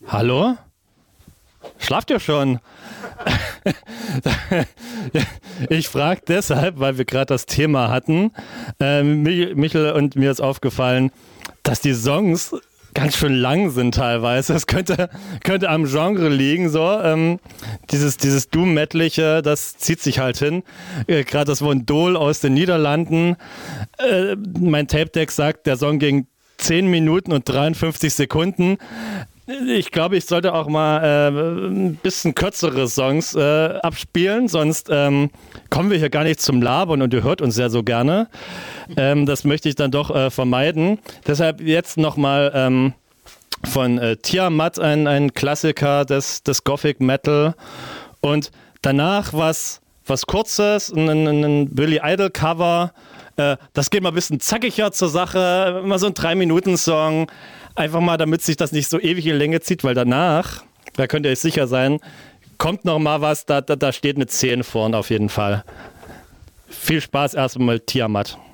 Hallo? Schlaft ihr schon? Ich frage deshalb, weil wir gerade das Thema hatten. Michel und mir ist aufgefallen, dass die Songs ganz schön lang sind teilweise. Das könnte am Genre liegen. So. Dieses Doom-Mettliche, das zieht sich halt hin. Gerade das Vondol aus den Niederlanden. Mein Tape-Deck sagt, der Song ging 10 Minuten und 53 Sekunden. Ich glaube, ich sollte auch mal ein bisschen kürzere Songs abspielen, sonst kommen wir hier gar nicht zum Labern und ihr hört uns ja so gerne. Das möchte ich dann doch vermeiden. Deshalb jetzt nochmal von Tiamat, ein Klassiker des Gothic Metal. Und danach was Kurzes, ein Billy Idol Cover. Das geht mal ein bisschen zackiger zur Sache, immer so ein 3-Minuten-Song. Einfach mal, damit sich das nicht so ewig in Länge zieht, weil danach, da könnt ihr euch sicher sein, kommt noch mal was, da steht eine 10 vorn auf jeden Fall. Viel Spaß erstmal mit Tiamat.